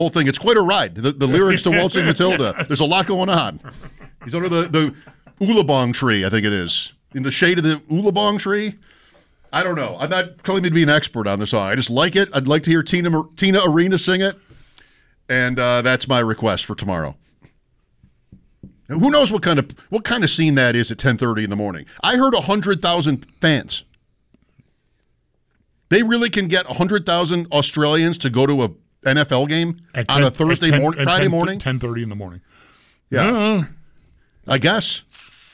whole thing. It's quite a ride. The lyrics to Waltzing Matilda. There's a lot going on. He's under the Oolabong tree, I think it is. In the shade of the Oolabong tree. I don't know. I'm not claiming to be an expert on the song. I just like it. I'd like to hear Tina Arena sing it. And that's my request for tomorrow. And who knows what kind of scene that is at 10:30 in the morning. I heard 100,000 fans. They really can get 100,000 Australians to go to a NFL game on a Thursday morning, Friday morning? 10:30 in the morning. Yeah. I guess.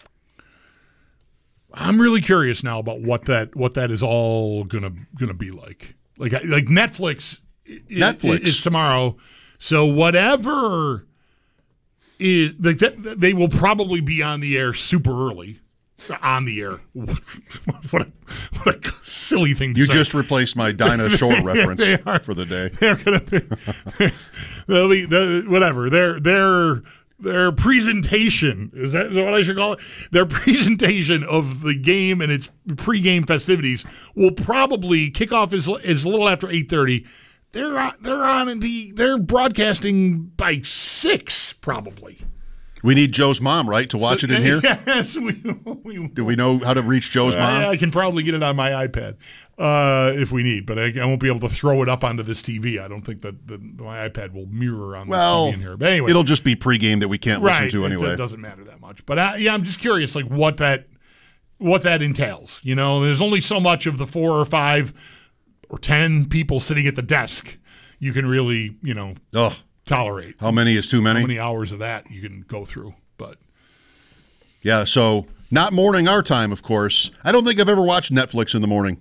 I'm really curious now about what that is all gonna be like. Like Netflix is tomorrow, so whatever is like they will probably be on the air super early. On the air. What a silly thing to say. You just replaced my Dinah Shore reference for the day. They're going to be whatever. Their presentation, is that what I should call it? Their presentation of the game and its pregame festivities will probably kick off as little after 8:30. They're broadcasting by 6 probably. We need Joe's mom, right, to watch it in here? Yes. Do we know how to reach Joe's mom? I can probably get it on my iPad if we need, but I won't be able to throw it up onto this TV. I don't think that my iPad will mirror on this TV in here. But anyway. It'll just be pregame that we can't listen to anyway. It doesn't matter that much. But I'm just curious like what that entails. You know, there's only so much of the 4 or 5 or 10 people sitting at the desk you can really, tolerate. How many is too many? How many hours of that you can go through, but yeah, so not morning our time, of course. I don't think I've ever watched Netflix in the morning.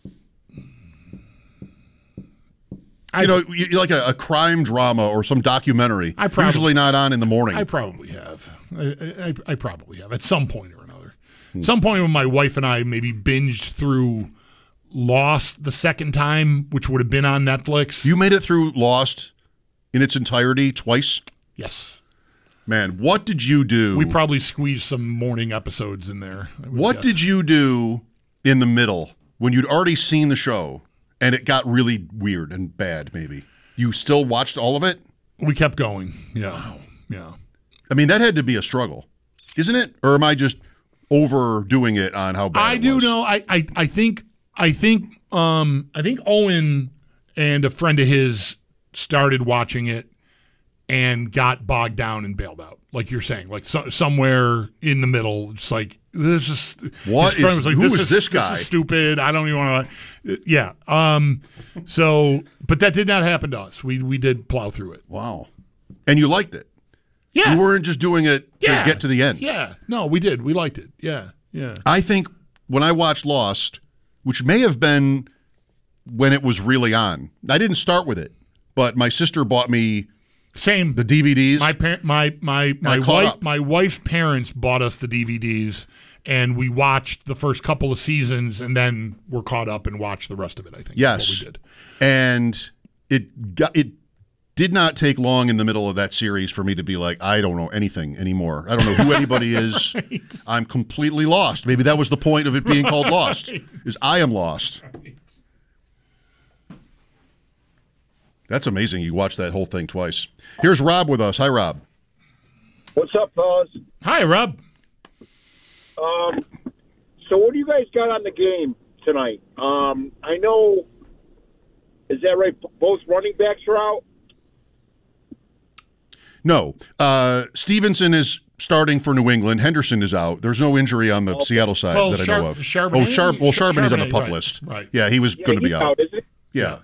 You like a crime drama or some documentary. Usually not on in the morning. I probably have. I probably have at some point or another. Some point when my wife and I maybe binged through Lost the second time, which would have been on Netflix. You made it through Lost in its entirety twice? Yes. Man, what did you do? We probably squeezed some morning episodes in there. What did you do in the middle when you'd already seen the show and it got really weird and bad, maybe? You still watched all of it? We kept going. Yeah. Wow. Yeah. I mean, that had to be a struggle, isn't it? Or am I just overdoing it on how bad it was? I do know. I think Owen and a friend of his started watching it and got bogged down and bailed out, like you're saying, like somewhere in the middle. It's like this is what is like, who is this guy? This is stupid. I don't even want to. Yeah. So, but that did not happen to us. We did plow through it. Wow. And you liked it. Yeah. You weren't just doing it to get to the end. Yeah. No, we did. We liked it. Yeah. Yeah. I think when I watched Lost, which may have been when it was really on, I didn't start with it. But my sister bought me the DVDs. My wife's parents bought us the DVDs, and we watched the first couple of seasons, and then we're caught up and watched the rest of it. I think. Yes, is what we did. And it did not take long in the middle of that series for me to be like, I don't know anything anymore. I don't know who anybody is. Right. I'm completely lost. Maybe that was the point of it being called Lost. Is I am lost. Right. That's amazing. You watched that whole thing twice. Here's Rob with us. Hi, Rob. What's up, fellas? Hi, Rob. So what do you guys got on the game tonight? I know, is that right? Both running backs are out? No. Stevenson is starting for New England. Henderson is out. There's no injury on the Seattle side that I know of. Charbonnet? Charbonnet's on the pup list. Right. Yeah, he was going to be out. Is it? Yeah.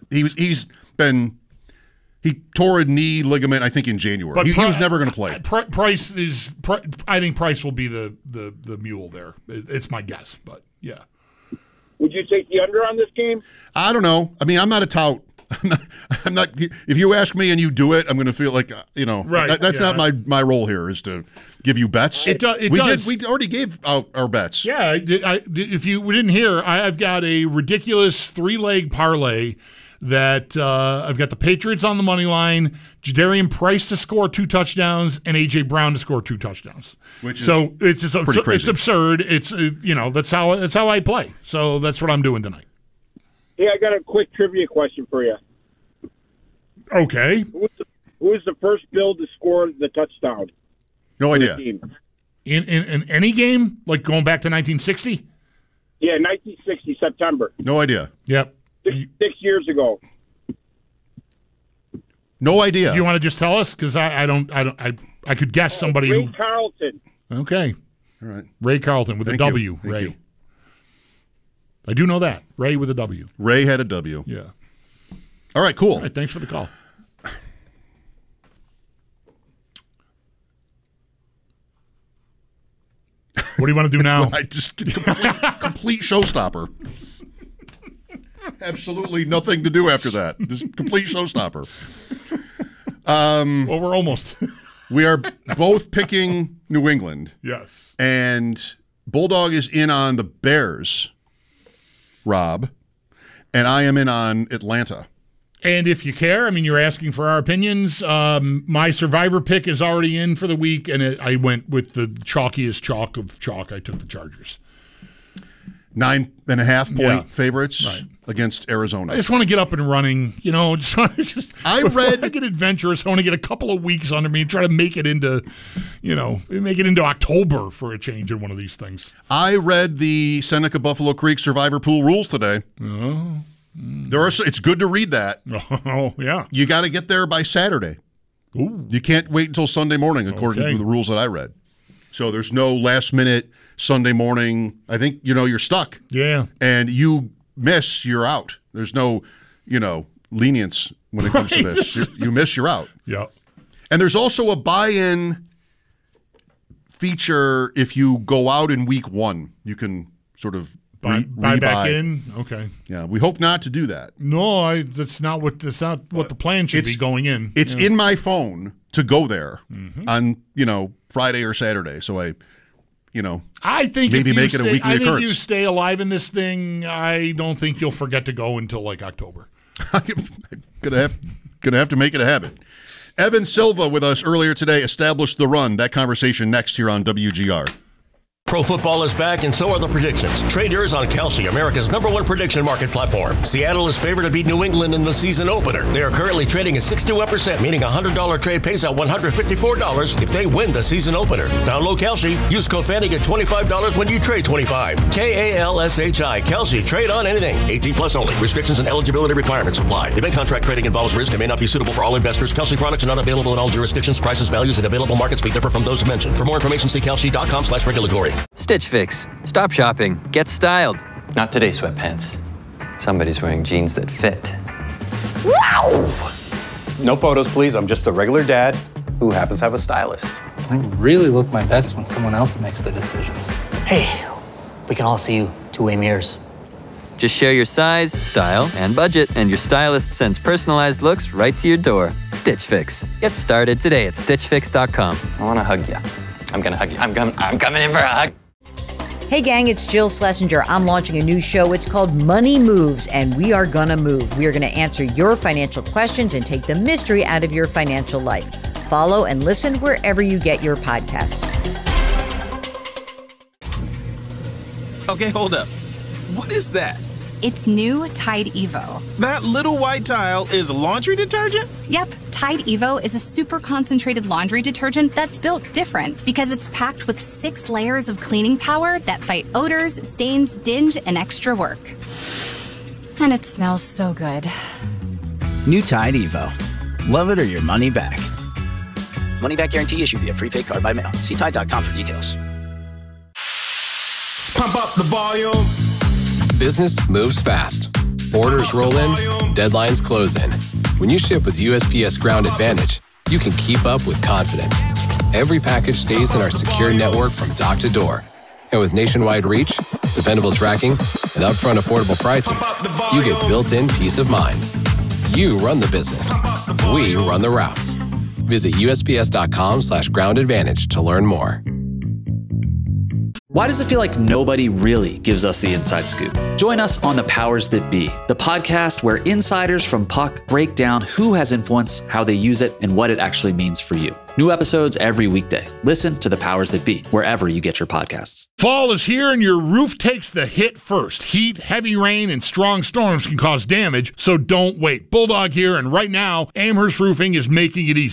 He tore a knee ligament, I think, in January. But he was never going to play. I think Price will be the mule there. It's my guess, but yeah. Would you take the under on this game? I don't know. I mean, I'm not a tout. I'm not. If you ask me and you do it, I'm going to feel like Right. That's not my role here. Is to give you bets. It does. We already gave out our bets. Yeah. If you didn't hear, I've got a ridiculous 3-leg parlay that I've got the Patriots on the money line, Jadarian Price to score 2 touchdowns, and A.J. Brown to score 2 touchdowns. It's It's crazy. absurd. It's that's how I play. So that's what I'm doing tonight. Yeah, I got a quick trivia question for you. Okay. was the first Bill to score the touchdown? No idea. In any game, like going back to 1960? Yeah, 1960 September. No idea. Yep. 6 years ago. No idea. Do you want to just tell us? Because I could guess somebody. Ray Carlton. Okay. All right. Ray Carlton with a W. Thank Ray. you. I do know that. Ray with a W. Ray had a W. Yeah. All right, cool. All right, thanks for the call. What do you want to do now? I just complete showstopper. Absolutely nothing to do after that. Just complete showstopper. Well, we're almost. We are both picking New England. Yes. And Bulldog is in on the Bears, Rob, and I am in on Atlanta. And if you care, I mean, you're asking for our opinions. My survivor pick is already in for the week, and I went with the chalkiest chalk of chalk. I took the Chargers. 9.5 point favorites against Arizona. I just want to get up and running. You know, I get adventurous. I want to get a couple of weeks under me and try to make it into October for a change in one of these things. I read the Seneca Buffalo Creek Survivor Pool rules today. Oh. It's good to read that. Oh, yeah. You got to get there by Saturday. Ooh. You can't wait until Sunday morning, according to the rules that I read. So there's no last minute Sunday morning. I think, you're stuck. Yeah. And you miss, you're out. There's no, lenience when it comes to this. You miss, you're out. Yeah. And there's also a buy-in feature if you go out in week 1. You can sort of buy back in. Okay. Yeah, we hope not to do that. No, that's not what the plan should be going in. It's in my phone to go there on Friday or Saturday. So I think maybe make it a weekly occurrence. I think you stay alive in this thing. I don't think you'll forget to go until like October. I'm gonna have to make it a habit. Evan Silva with us earlier today established the run. That conversation next here on WGR. Pro football is back, and so are the predictions. Trade yours on Kalshi, America's #1 prediction market platform. Seattle is favored to beat New England in the season opener. They are currently trading at 61%, meaning a $100 trade pays out $154 if they win the season opener. Download Kalshi. Use code FANNY, get $25 when you trade $25. KALSHI. Kalshi. Trade on anything. 18 plus only. Restrictions and eligibility requirements apply. Event contract trading involves risk and may not be suitable for all investors. Kalshi products are not available in all jurisdictions. Prices, values, and available markets may differ from those mentioned. For more information, see kalshi.com/regulatory. Stitch Fix. Stop shopping. Get styled. Not today, sweatpants. Somebody's wearing jeans that fit. Wow! No photos, please. I'm just a regular dad who happens to have a stylist. I really look my best when someone else makes the decisions. Hey, we can all see you two-way mirrors. Just share your size, style, and budget, and your stylist sends personalized looks right to your door. Stitch Fix. Get started today at StitchFix.com. I want to hug you. I'm going to hug you. I'm coming in for a hug. Hey gang, it's Jill Schlesinger. I'm launching a new show. It's called Money Moves, and we are gonna move. We are gonna answer your financial questions and take the mystery out of your financial life. Follow and listen wherever you get your podcasts. Okay, hold up. What is that? It's new Tide Evo. That little white tile is laundry detergent? Yep. Tide Evo is a super concentrated laundry detergent that's built different because it's packed with 6 layers of cleaning power that fight odors, stains, dinge, and extra work. And it smells so good. New Tide Evo. Love it or your money back. Money back guarantee issued via prepaid card by mail. See Tide.com for details. Pump up the volume. Business moves fast. Orders roll in, deadlines close in. When you ship with USPS Ground Advantage, you can keep up with confidence. Every package stays in our secure network from dock to door. And with nationwide reach, dependable tracking, and upfront affordable pricing, you get built-in peace of mind. You run the business. We run the routes. Visit USPS.com/Ground Advantage to learn more. Why does it feel like nobody really gives us the inside scoop? Join us on The Powers That Be, the podcast where insiders from Puck break down who has influence, how they use it, and what it actually means for you. New episodes every weekday. Listen to The Powers That Be, wherever you get your podcasts. Fall is here and your roof takes the hit first. Heat, heavy rain, and strong storms can cause damage, so don't wait. Bulldog here, and right now, Amherst Roofing is making it easy.